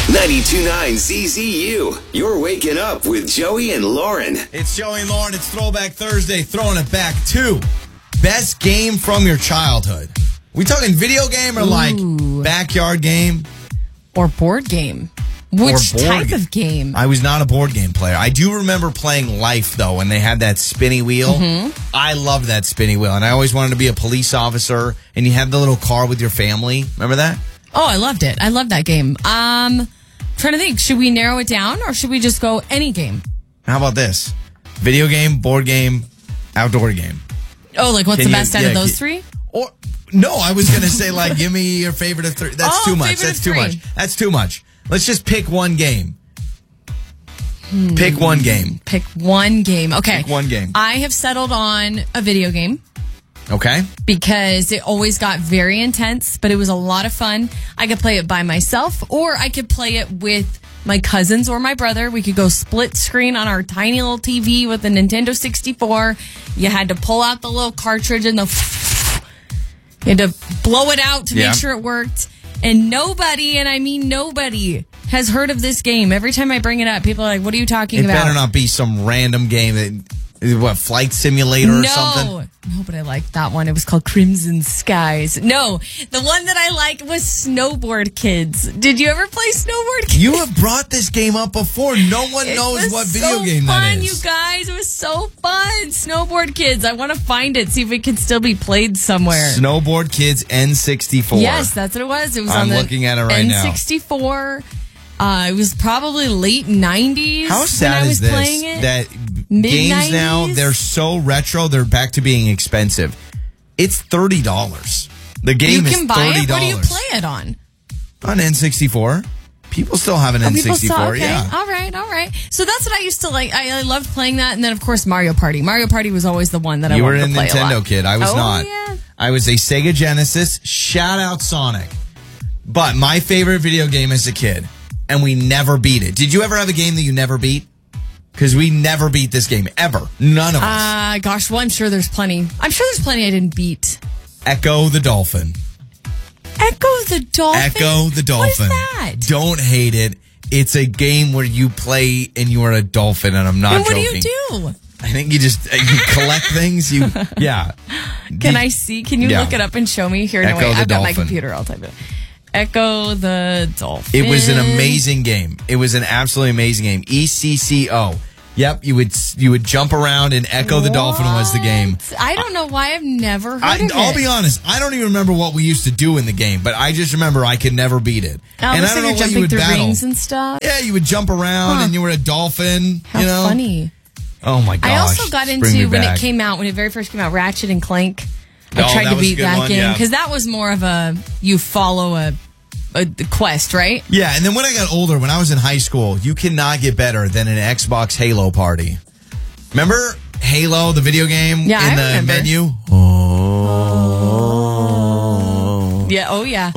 92.9 ZZU. You're waking up with Joey and Lauren. It's Joey and Lauren. It's Throwback Thursday. Throwing it back to best game from your childhood. We talking video game or like backyard game? Or board game. Which type of game? I was not a board game player. I do remember playing Life, though, when they had that spinny wheel. Mm-hmm. I loved that spinny wheel, and I always wanted to be a police officer, and you had the little car with your family. Remember that? Oh, I loved it. I loved that game. Trying to think, should we narrow it down or should we just go any game? How about this? Video game, board game, outdoor game. Oh, like what's the best out of those three? Or no, I was going to say like give me your favorite of three. That's too much. That's too much. That's too much. Let's just pick one game. Pick one game. Pick one game. Okay. Pick one game. I have settled on a video game. Okay. Because it always got very intense, but it was a lot of fun. I could play it by myself, or I could play it with my cousins or my brother. We could go split screen on our tiny little TV with the Nintendo 64. You had to pull out the little cartridge and you had to blow it out to make sure it worked. And nobody, and I mean nobody, has heard of this game. Every time I bring it up, people are like, what are you talking about? It better not be some random game that... Flight Simulator or something? No, but I liked that one. It was called Crimson Skies. No, the one that I liked was Snowboard Kids. Did you ever play Snowboard Kids? You have brought this game up before. No one knows what video game that is. It was so fun, you guys. It was so fun. Snowboard Kids. I want to find it, see if it can still be played somewhere. Snowboard Kids N64. Yes, that's what it was. It was I'm on the looking at it right N64. It was probably late 90s. How sad when I was is this? Playing it. That Mid-90s? games now, they're so retro, they're back to being expensive. It's $30. The game is $30. You can buy it? What do you play it on? On N64. People still have an N64, okay. yeah. All right. So that's what I used to like. I loved playing that. And then, of course, Mario Party. Mario Party was always the one that I wanted to play a lot. You were a Nintendo kid. I was not. Yeah. I was a Sega Genesis. Shout out Sonic. But my favorite video game as a kid, and we never beat it. Did you ever have a game that you never beat? Because we never beat this game, ever. None of us. Gosh, well, I'm sure there's plenty. I didn't beat. Echo the Dolphin. Echo the Dolphin? Echo the Dolphin. What is that? Don't hate it. It's a game where you play and you are a dolphin, and I'm not joking. And what do you do? I think you just you collect things. Yeah. Can I see? Can you look it up and show me? Here, no, wait. I've got my computer. I'll type it. Echo the Dolphin. It was an amazing game. It was an absolutely amazing game. ECCO. Yep, you would jump around and Echo the Dolphin was the game. I don't know why I've never heard of it. I'll be honest, I don't even remember what we used to do in the game, but I just remember I could never beat it. And I don't know what you would battle. Rings and stuff. Yeah, you would jump around and you were a dolphin. How funny. Oh my gosh. I also got into, when it came out, when it very first came out, Ratchet and Clank. I tried to beat that game because that was more of a, you follow a quest, right? Yeah, and then when I got older, when I was in high school, you cannot get better than an Xbox Halo party. Remember Halo, the video game in the menu? Oh. Yeah, oh yeah.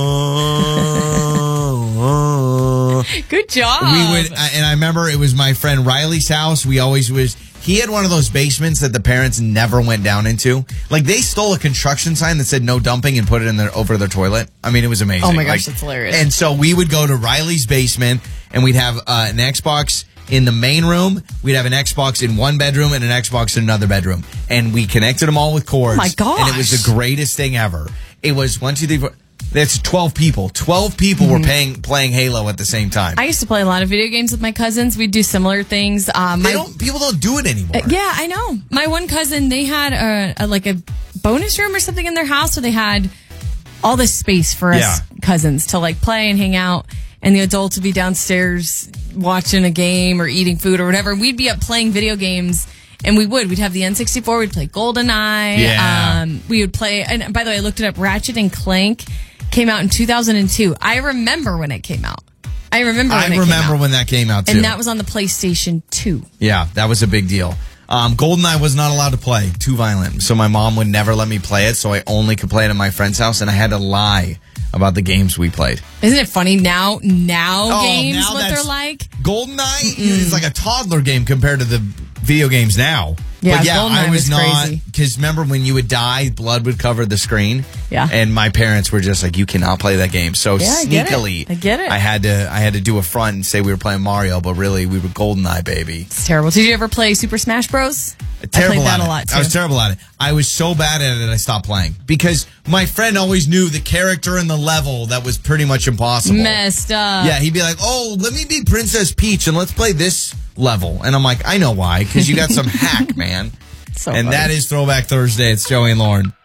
Good job. And I remember it was my friend Riley's house. He had one of those basements that the parents never went down into. Like, they stole a construction sign that said no dumping and put it over their toilet. I mean, it was amazing. Oh my gosh, that's hilarious. And so we would go to Riley's basement and we'd have an Xbox in the main room. We'd have an Xbox in one bedroom and an Xbox in another bedroom. And we connected them all with cords. Oh my gosh. And it was the greatest thing ever. It was 1, 2, 3, 4... That's 12 people. 12 people were playing Halo at the same time. I used to play a lot of video games with my cousins. We'd do similar things. People don't do it anymore. Yeah, I know. My one cousin, they had a bonus room or something in their house, so they had all this space for us cousins to play and hang out, and the adults would be downstairs watching a game or eating food or whatever. We'd be up playing video games. And we'd have the N64, we'd play GoldenEye. Yeah. We would play, and by the way, I looked it up, Ratchet and Clank came out in 2002. I remember when it came out. I remember when that came out, too. And that was on the PlayStation 2. Yeah, that was a big deal. GoldenEye was not allowed to play. Too violent. So my mom would never let me play it, so I only could play it at my friend's house, and I had to lie about the games we played. Isn't it funny now games, what they're like? GoldenEye is like a toddler game compared to the video games now. Yeah, but yeah, GoldenEye I was was not, crazy. because remember when you would die, blood would cover the screen? Yeah. And my parents were just like, you cannot play that game. So Yeah, I get it. sneakily, I get it. I had to do a front and say we were playing Mario, but really we were GoldenEye, baby. It's terrible. Did you ever play Super Smash Bros? Terrible I played that at a it. lot too. I was terrible at it. I was so bad at it, I stopped playing. Because my friend always knew the character in the level that was pretty much impossible. Messed up. Yeah, he'd be like, oh, let me be Princess Peach and let's play this level. And I'm like, I know why, because you got some hack, man. So and funny. that is Throwback Thursday. It's Joey and Lauren.